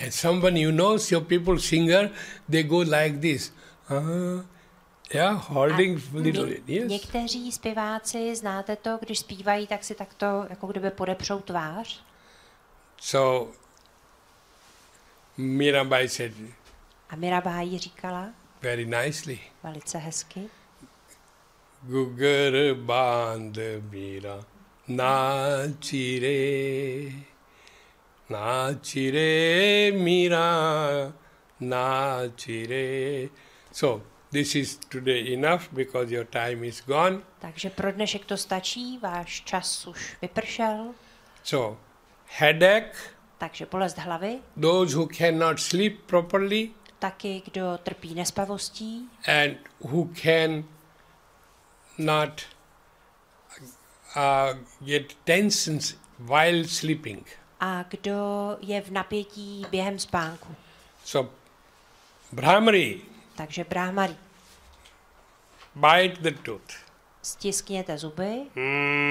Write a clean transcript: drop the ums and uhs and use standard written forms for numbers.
And someone you know, your people singer, they go like this. Yeah, holding little. Yes. Někteří zpěváci, znáte to, když zpívají, tak si takto, jako kdyby podepřou tvář. So, Mirabai said, A Mirabai říkala very nicely, velice hezky. Gugar band mira nachire, nachire mira nachire. So, this is today enough because your time is gone. Takže pro dnešek to stačí, váš čas už vypršel. So, headache, takže bolest hlavy. Those who cannot sleep properly. Taky, kdo trpí nespavostí. And who can not get tensions while sleeping. A kdo je v napětí během spánku. So, Brahmari. Takže Brahmari. Bite the tooth. Stiskněte zuby.